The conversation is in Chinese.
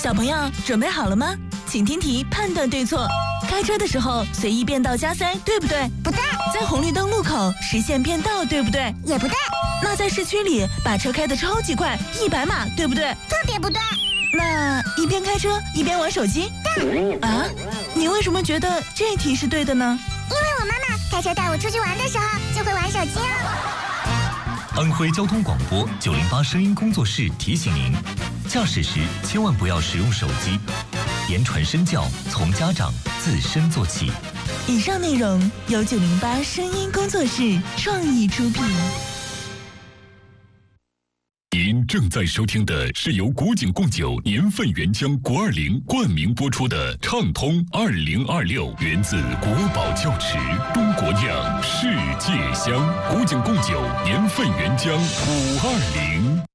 小朋友准备好了吗？请听题，判断对错。开车的时候随意变道加塞，对不对？ 不对。 在红绿灯路口实现变道，对不对？ 也不对。 那在市区里把车开得超级快，100码，对不对？ 特别不对。 那一边开车一边玩手机？ 对。 啊？你为什么觉得这题是对的呢？ 因为我妈妈开车带我出去玩的时候就会玩手机啊。 安徽交通广播908声音工作室提醒您：驾驶时千万不要使用手机，言传身教从家长自身做起。 以上内容由908声音工作室创意出品。 您正在收听的是由古井贡酒年份原浆520冠名播出的畅通2026，源自国宝窖池，中国酿，世界香。古井贡酒年份原浆520。